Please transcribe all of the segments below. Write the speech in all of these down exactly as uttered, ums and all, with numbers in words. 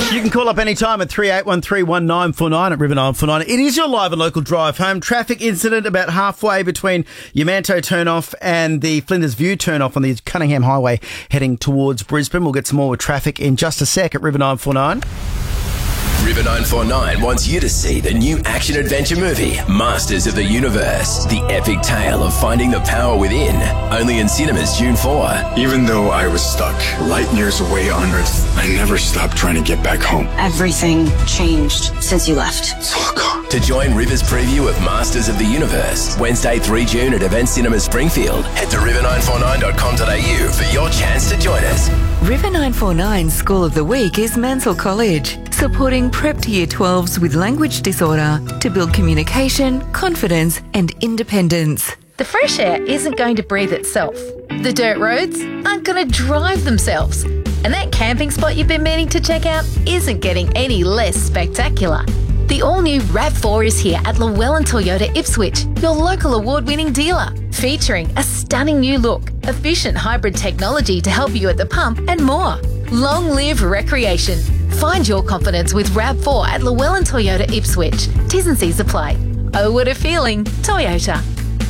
You can call up anytime at three eight one three one nine four nine at River nine four nine. It is your live and local drive home. Traffic incident about halfway between Yamanto turnoff and the Flinders View turnoff on the Cunningham Highway heading towards Brisbane. We'll get some more with traffic in just a sec at River nine four nine. River nine four nine wants you to see the new action-adventure movie, Masters of the Universe, the epic tale of finding the power within. Only in cinemas June fourth. Even though I was stuck light years away on Earth, I never stopped trying to get back home. Everything changed since you left. It's all gone. To join River's preview of Masters of the Universe, Wednesday, the third of June at Event Cinema Springfield, head to river nine four nine dot com dot a u for your chance to join us. River nine four nine School of the Week is Mansell College, supporting prep to year twelves with language disorder to build communication, confidence and independence. The fresh air isn't going to breathe itself. The dirt roads aren't going to drive themselves. And that camping spot you've been meaning to check out isn't getting any less spectacular. The all-new RAV four is here at Llewellyn Toyota Ipswich, your local award-winning dealer, featuring a stunning new look, efficient hybrid technology to help you at the pump and more. Long live recreation. Find your confidence with RAV four at Llewellyn Toyota Ipswich. T's and C's apply. Oh, what a feeling. Toyota.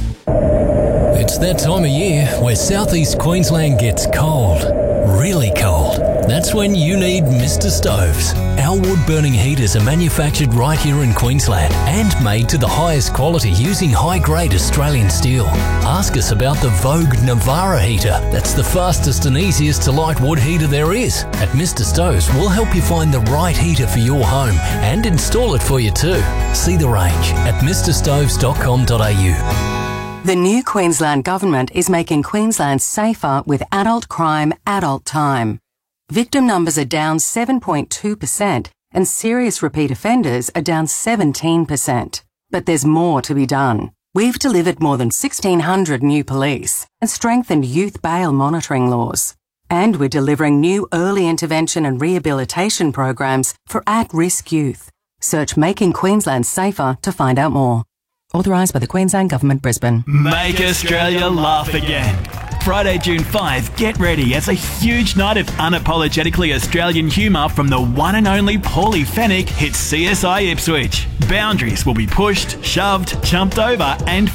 It's that time of year where southeast Queensland gets cold. Really cold. That's when you need Mister Stoves. Our wood-burning heaters are manufactured right here in Queensland and made to the highest quality using high-grade Australian steel. Ask us about the Vogue Navara heater. That's the fastest and easiest to light wood heater there is. At Mister Stoves, we'll help you find the right heater for your home and install it for you too. See the range at mister stoves dot com dot a u. The new Queensland Government is making Queensland safer with adult crime, adult time. Victim numbers are down seven point two percent and serious repeat offenders are down seventeen percent. But there's more to be done. We've delivered more than sixteen hundred new police and strengthened youth bail monitoring laws. And we're delivering new early intervention and rehabilitation programs for at-risk youth. Search Making Queensland Safer to find out more. Authorised by the Queensland Government, Brisbane. Make Australia laugh again. Friday, June fifth, get ready as a huge night of unapologetically Australian humour from the one and only Paulie Fennick hits C S I Ipswich. Boundaries will be pushed, shoved, jumped over and